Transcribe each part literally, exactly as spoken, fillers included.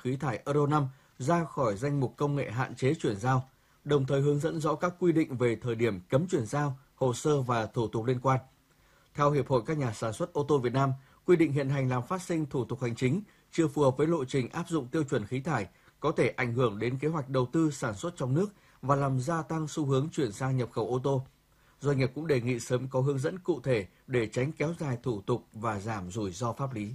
khí thải Euro năm ra khỏi danh mục công nghệ hạn chế chuyển giao, đồng thời hướng dẫn rõ các quy định về thời điểm cấm chuyển giao, hồ sơ và thủ tục liên quan. Theo Hiệp hội các nhà sản xuất ô tô Việt Nam, quy định hiện hành làm phát sinh thủ tục hành chính chưa phù hợp với lộ trình áp dụng tiêu chuẩn khí thải, có thể ảnh hưởng đến kế hoạch đầu tư sản xuất trong nước và làm gia tăng xu hướng chuyển sang nhập khẩu ô tô. Doanh nghiệp cũng đề nghị sớm có hướng dẫn cụ thể để tránh kéo dài thủ tục và giảm rủi ro pháp lý.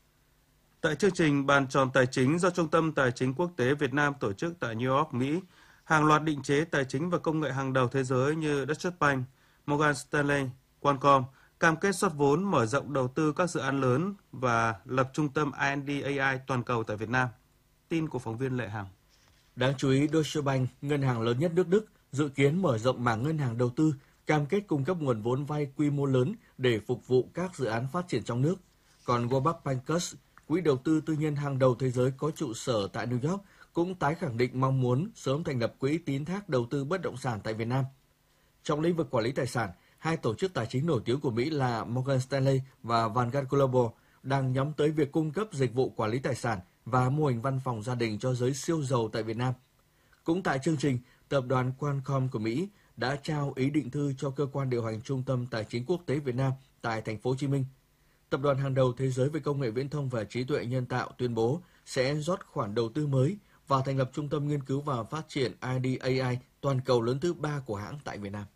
Tại chương trình Bàn tròn tài chính do Trung tâm Tài chính Quốc tế Việt Nam tổ chức tại New York, Mỹ, hàng loạt định chế tài chính và công nghệ hàng đầu thế giới như Deutsche Bank, Morgan Stanley, Qualcomm cam kết rót vốn mở rộng đầu tư các dự án lớn và lập trung tâm R and D A I toàn cầu tại Việt Nam. Tin của phóng viên Lệ Hằng. Đáng chú ý, Deutsche Bank, ngân hàng lớn nhất nước Đức, dự kiến mở rộng mảng ngân hàng đầu tư, cam kết cung cấp nguồn vốn vay quy mô lớn để phục vụ các dự án phát triển trong nước. Còn Warburg Pincus, quỹ đầu tư tư nhân hàng đầu thế giới có trụ sở tại New York, cũng tái khẳng định mong muốn sớm thành lập quỹ tín thác đầu tư bất động sản tại Việt Nam. Trong lĩnh vực quản lý tài sản, hai tổ chức tài chính nổi tiếng của Mỹ là Morgan Stanley và Vanguard Global đang nhắm tới việc cung cấp dịch vụ quản lý tài sản và mô hình văn phòng gia đình cho giới siêu giàu tại Việt Nam. Cũng tại chương trình, tập đoàn Qualcomm của Mỹ đã trao ý định thư cho cơ quan điều hành Trung tâm Tài chính Quốc tế Việt Nam tại thành phố Hồ Chí Minh. Tập đoàn hàng đầu thế giới về công nghệ viễn thông và trí tuệ nhân tạo tuyên bố sẽ rót khoản đầu tư mới và thành lập trung tâm nghiên cứu và phát triển R and D A I toàn cầu lớn thứ ba của hãng tại Việt Nam.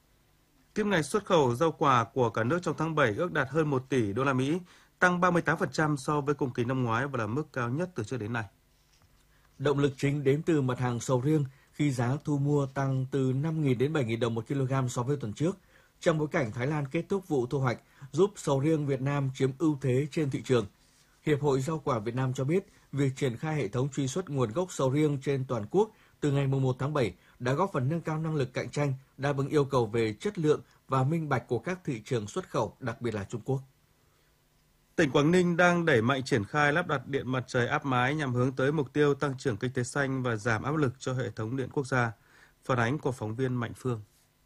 Kim ngạch xuất khẩu rau quả của cả nước trong tháng bảy ước đạt hơn một tỷ đô la Mỹ, tăng ba mươi tám phần trăm so với cùng kỳ năm ngoái và là mức cao nhất từ trước đến nay. Động lực chính đến từ mặt hàng sầu riêng khi giá thu mua tăng từ năm nghìn đến bảy nghìn đồng một kg so với tuần trước, trong bối cảnh Thái Lan kết thúc vụ thu hoạch, giúp sầu riêng Việt Nam chiếm ưu thế trên thị trường. Hiệp hội Rau quả Việt Nam cho biết, việc triển khai hệ thống truy xuất nguồn gốc sầu riêng trên toàn quốc từ ngày mùng một tháng bảy đã góp phần nâng cao năng lực cạnh tranh, đáp ứng yêu cầu về chất lượng và minh bạch của các thị trường xuất khẩu, đặc biệt là Trung Quốc. Tỉnh Quảng Ninh đang đẩy mạnh triển khai lắp đặt điện mặt trời áp mái nhằm hướng tới mục tiêu tăng trưởng kinh tế xanh và giảm áp lực cho hệ thống điện quốc gia. Phản ánh của phóng viên Mạnh Phương.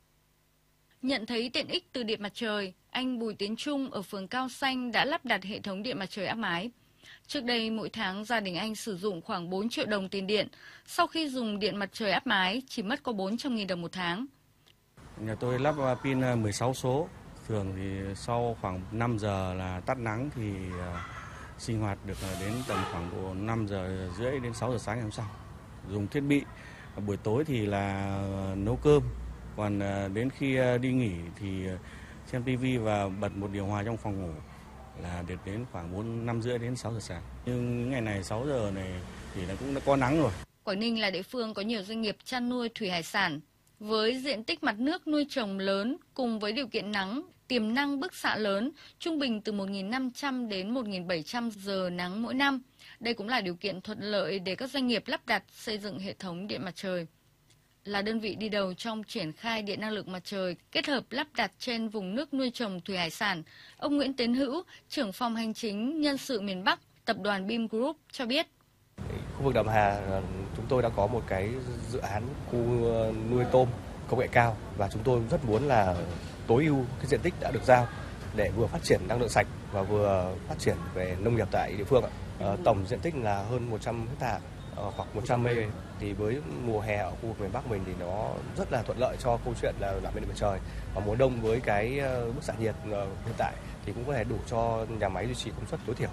Nhận thấy tiện ích từ điện mặt trời, anh Bùi Tiến Trung ở phường Cao Xanh đã lắp đặt hệ thống điện mặt trời áp mái. Trước đây, mỗi tháng gia đình anh sử dụng khoảng bốn triệu đồng tiền điện. Sau khi dùng điện mặt trời áp mái, chỉ mất có bốn trăm nghìn đồng một tháng. Nhà tôi lắp pin mười sáu số. Thường thì sau khoảng năm giờ là tắt nắng thì uh, sinh hoạt được đến tầm khoảng độ năm giờ rưỡi đến sáu giờ sáng ngày hôm sau. Dùng thiết bị. Buổi tối thì là nấu cơm. Còn uh, đến khi uh, đi nghỉ thì uh, xem tivi và bật một điều hòa trong phòng ngủ là được đến khoảng bốn năm rưỡi đến sáu giờ sáng. Nhưng ngày này sáu giờ này thì nó cũng đã có nắng rồi. Quảng Ninh là địa phương có nhiều doanh nghiệp chăn nuôi thủy hải sản. Với diện tích mặt nước nuôi trồng lớn cùng với điều kiện nắng, tiềm năng bức xạ lớn, trung bình từ một nghìn năm trăm đến một nghìn bảy trăm giờ nắng mỗi năm. Đây cũng là điều kiện thuận lợi để các doanh nghiệp lắp đặt xây dựng hệ thống điện mặt trời. Là đơn vị đi đầu trong triển khai điện năng lượng mặt trời kết hợp lắp đặt trên vùng nước nuôi trồng thủy hải sản, ông Nguyễn Tiến Hữu, trưởng phòng hành chính nhân sự miền Bắc, tập đoàn Bim Group cho biết. Khu vực Đầm Hà chúng tôi đã có một cái dự án khu nuôi tôm công nghệ cao và chúng tôi rất muốn là tối ưu cái diện tích đã được giao để vừa phát triển năng lượng sạch và vừa phát triển về nông nghiệp tại địa phương. Tổng diện tích là hơn một trăm héc-ta, hoặc một trăm mê. Thì với mùa hè ở khu vực miền Bắc mình thì nó rất là thuận lợi cho câu chuyện là làm điện mặt trời. Và mùa đông với cái bức xạ nhiệt hiện tại thì cũng có thể đủ cho nhà máy duy trì công suất tối thiểu.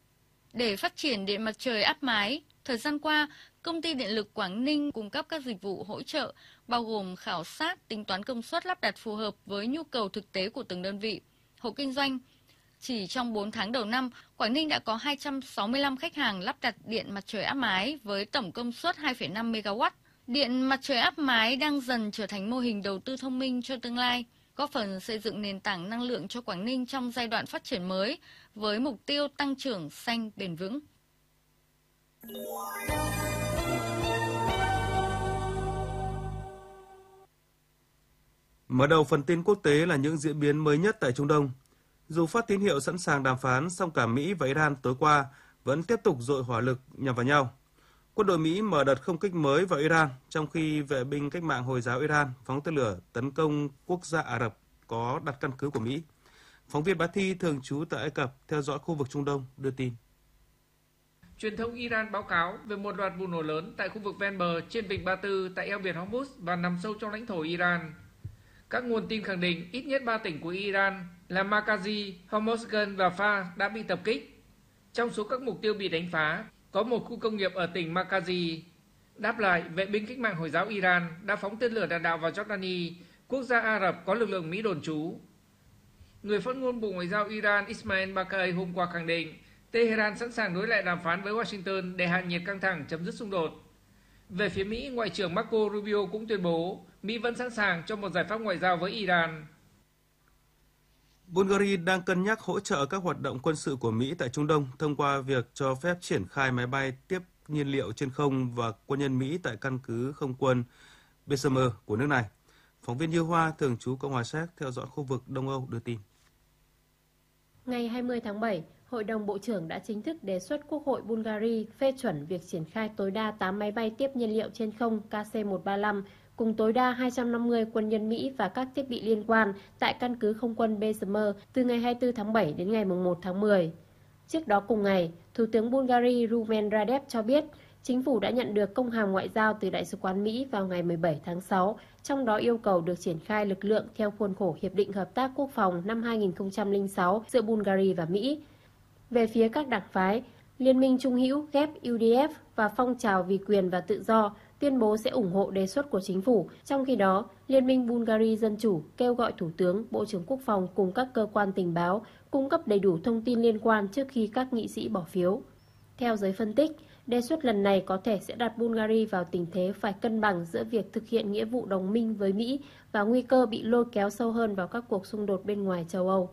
Để phát triển điện mặt trời áp mái, thời gian qua, Công ty Điện lực Quảng Ninh cung cấp các dịch vụ hỗ trợ, bao gồm khảo sát, tính toán công suất lắp đặt phù hợp với nhu cầu thực tế của từng đơn vị, hộ kinh doanh. Chỉ trong bốn tháng đầu năm, Quảng Ninh đã có hai trăm sáu mươi lăm khách hàng lắp đặt điện mặt trời áp mái với tổng công suất hai phẩy năm mê ga oát. Điện mặt trời áp mái đang dần trở thành mô hình đầu tư thông minh cho tương lai, góp phần xây dựng nền tảng năng lượng cho Quảng Ninh trong giai đoạn phát triển mới với mục tiêu tăng trưởng xanh bền vững. Mở đầu phần tin quốc tế là những diễn biến mới nhất tại Trung Đông. Dù phát tín hiệu sẵn sàng đàm phán, song cả Mỹ và Iran tối qua vẫn tiếp tục dội hỏa lực nhằm vào nhau. Quân đội Mỹ mở đợt không kích mới vào Iran, trong khi vệ binh cách mạng Hồi giáo Iran phóng tên lửa tấn công quốc gia Ả Rập có đặt căn cứ của Mỹ. Phóng viên Bá Thi thường trú tại Ai Cập theo dõi khu vực Trung Đông đưa tin. truyền thông Iran báo cáo về một loạt vụ nổ lớn tại khu vực ven bờ trên vịnh Ba Tư tại eo biển Hormuz và nằm sâu trong lãnh thổ Iran. Các nguồn tin khẳng định ít nhất ba tỉnh của Iran là Markazi, Hormozgan và Fars đã bị tập kích. Trong số các mục tiêu bị đánh phá, có một khu công nghiệp ở tỉnh Markazi. Đáp lại, vệ binh cách mạng Hồi giáo Iran đã phóng tên lửa đạn đạo vào Jordani, quốc gia Ả Rập có lực lượng Mỹ đồn trú. Người phát ngôn Bộ Ngoại giao Iran Ismail Baqai hôm qua khẳng định Tehran sẵn sàng nối lại đàm phán với Washington để hạ nhiệt căng thẳng, chấm dứt xung đột. Về phía Mỹ, Ngoại trưởng Marco Rubio cũng tuyên bố Mỹ vẫn sẵn sàng cho một giải pháp ngoại giao với Iran. Bulgaria đang cân nhắc hỗ trợ các hoạt động quân sự của Mỹ tại Trung Đông thông qua việc cho phép triển khai máy bay tiếp nhiên liệu trên không và quân nhân Mỹ tại căn cứ không quân Bessemer của nước này. Phóng viên Như Hoa, thường trú Cộng hòa Séc, theo dõi khu vực Đông Âu đưa tin. Ngày hai mươi tháng bảy, Hội đồng Bộ trưởng đã chính thức đề xuất Quốc hội Bulgaria phê chuẩn việc triển khai tối đa tám máy bay tiếp nhiên liệu trên không K C một ba lăm cùng tối đa hai trăm năm mươi quân nhân Mỹ và các thiết bị liên quan tại căn cứ không quân Bessemer từ ngày hai mươi tư tháng bảy đến ngày một tháng mười. Trước đó cùng ngày, Thủ tướng Bulgaria Rumen Radev cho biết chính phủ đã nhận được công hàm ngoại giao từ Đại sứ quán Mỹ vào ngày mười bảy tháng sáu, trong đó yêu cầu được triển khai lực lượng theo khuôn khổ Hiệp định Hợp tác Quốc phòng năm hai nghìn không trăm lẻ sáu giữa Bulgaria và Mỹ. Về phía các đảng phái, Liên minh Trung hữu ghép U D F và Phong trào vì quyền và tự do tuyên bố sẽ ủng hộ đề xuất của chính phủ. Trong khi đó, Liên minh Bulgaria Dân chủ kêu gọi Thủ tướng, Bộ trưởng Quốc phòng cùng các cơ quan tình báo cung cấp đầy đủ thông tin liên quan trước khi các nghị sĩ bỏ phiếu. Theo giới phân tích, đề xuất lần này có thể sẽ đặt Bulgaria vào tình thế phải cân bằng giữa việc thực hiện nghĩa vụ đồng minh với Mỹ và nguy cơ bị lôi kéo sâu hơn vào các cuộc xung đột bên ngoài châu Âu.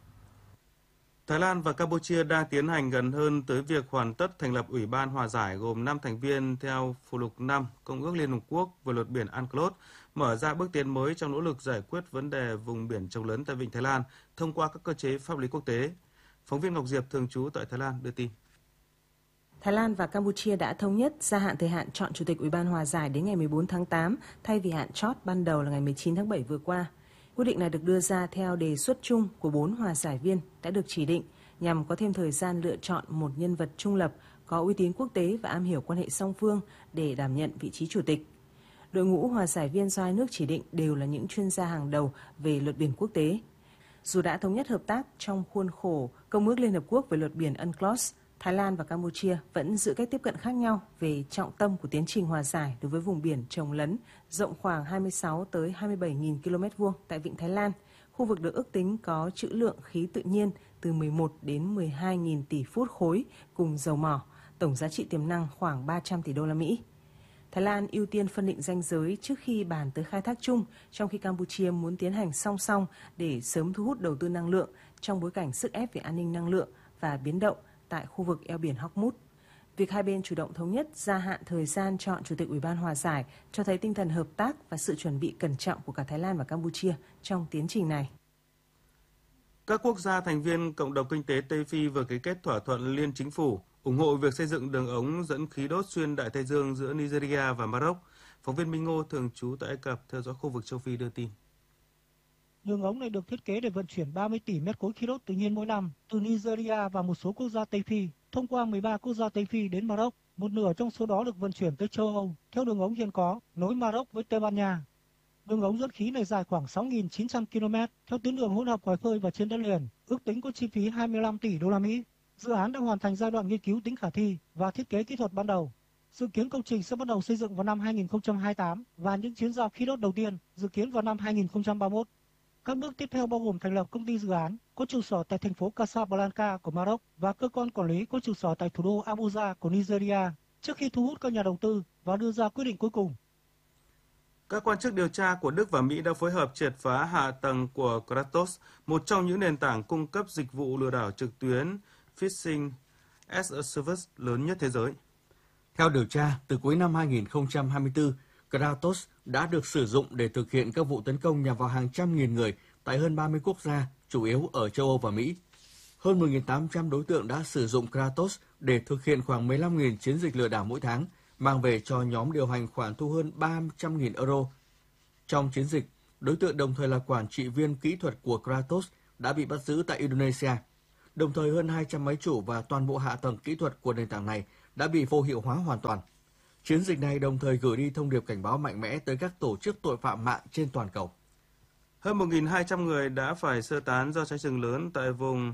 Thái Lan và Campuchia đang tiến hành gần hơn tới việc hoàn tất thành lập Ủy ban Hòa giải gồm năm thành viên theo phụ lục năm Công ước Liên Hợp Quốc về luật biển UNCLOS, mở ra bước tiến mới trong nỗ lực giải quyết vấn đề vùng biển trồng lớn tại Vịnh Thái Lan thông qua các cơ chế pháp lý quốc tế. Phóng viên Ngọc Diệp, thường trú tại Thái Lan, đưa tin. Thái Lan và Campuchia đã thống nhất gia hạn thời hạn chọn Chủ tịch Ủy ban Hòa giải đến ngày mười bốn tháng tám, thay vì hạn chót ban đầu là ngày mười chín tháng bảy vừa qua. Quyết định này được đưa ra theo đề xuất chung của bốn hòa giải viên đã được chỉ định nhằm có thêm thời gian lựa chọn một nhân vật trung lập, có uy tín quốc tế và am hiểu quan hệ song phương để đảm nhận vị trí chủ tịch. Đội ngũ hòa giải viên do hai nước chỉ định đều là những chuyên gia hàng đầu về luật biển quốc tế. Dù đã thống nhất hợp tác trong khuôn khổ Công ước Liên Hợp Quốc về luật biển UNCLOS, Thái Lan và Campuchia vẫn giữ cách tiếp cận khác nhau về trọng tâm của tiến trình hòa giải đối với vùng biển chồng lấn rộng khoảng hai mươi sáu tới hai mươi bảy nghìn ki lô mét vuông tại Vịnh Thái Lan. Khu vực được ước tính có trữ lượng khí tự nhiên từ mười một đến mười hai nghìn tỷ phút khối cùng dầu mỏ, tổng giá trị tiềm năng khoảng ba trăm tỷ đô la Mỹ. Thái Lan ưu tiên phân định ranh giới trước khi bàn tới khai thác chung, trong khi Campuchia muốn tiến hành song song để sớm thu hút đầu tư năng lượng trong bối cảnh sức ép về an ninh năng lượng và biến động tại khu vực eo biển Hormuz. Việc hai bên chủ động thống nhất gia hạn thời gian chọn Chủ tịch Ủy ban Hòa giải cho thấy tinh thần hợp tác và sự chuẩn bị cẩn trọng của cả Thái Lan và Campuchia trong tiến trình này. Các quốc gia thành viên Cộng đồng Kinh tế Tây Phi vừa ký kết thỏa thuận liên chính phủ ủng hộ việc xây dựng đường ống dẫn khí đốt xuyên Đại Tây Dương giữa Nigeria và Maroc. Phóng viên Minh Ngô, thường trú tại Ai Cập, theo dõi khu vực châu Phi đưa tin. Đường ống này được thiết kế để vận chuyển ba mươi tỷ mét khối khí đốt tự nhiên mỗi năm từ Nigeria và một số quốc gia Tây Phi thông qua mười ba quốc gia Tây Phi đến Maroc. Một nửa trong số đó được vận chuyển tới châu Âu theo đường ống hiện có nối Maroc với Tây Ban Nha. Đường ống dẫn khí này dài khoảng sáu nghìn chín trăm ki lô mét theo tuyến đường hỗn hợp ngoài khơi và trên đất liền, ước tính có chi phí hai mươi lăm tỷ đô la Mỹ. Dự án đã hoàn thành giai đoạn nghiên cứu tính khả thi và thiết kế kỹ thuật ban đầu. Dự kiến công trình sẽ bắt đầu xây dựng vào năm hai nghìn không trăm hai mươi tám và những chuyến giao khí đốt đầu tiên dự kiến vào năm hai nghìn không trăm ba mươi mốt. Các bước tiếp theo bao gồm thành lập công ty dự án có trụ sở tại thành phố Casablanca của Maroc và cơ quan quản lý có trụ sở tại thủ đô Abuja của Nigeria trước khi thu hút các nhà đầu tư và đưa ra quyết định cuối cùng. Các quan chức điều tra của Đức và Mỹ đã phối hợp triệt phá hạ tầng của Kratos, một trong những nền tảng cung cấp dịch vụ lừa đảo trực tuyến Phishing as a Service lớn nhất thế giới. Theo điều tra, từ cuối năm hai nghìn không trăm hai mươi tư, Kratos đã được sử dụng để thực hiện các vụ tấn công nhằm vào hàng trăm nghìn người tại hơn ba mươi quốc gia, chủ yếu ở châu Âu và Mỹ. Hơn mười nghìn tám trăm đối tượng đã sử dụng Kratos để thực hiện khoảng mười lăm nghìn chiến dịch lừa đảo mỗi tháng, mang về cho nhóm điều hành khoản thu hơn ba trăm nghìn euro. Trong chiến dịch, đối tượng đồng thời là quản trị viên kỹ thuật của Kratos đã bị bắt giữ tại Indonesia. Đồng thời hơn hai trăm máy chủ và toàn bộ hạ tầng kỹ thuật của nền tảng này đã bị vô hiệu hóa hoàn toàn. Chiến dịch này đồng thời gửi đi thông điệp cảnh báo mạnh mẽ tới các tổ chức tội phạm mạng trên toàn cầu. Hơn một nghìn hai trăm người đã phải sơ tán do cháy rừng lớn tại vùng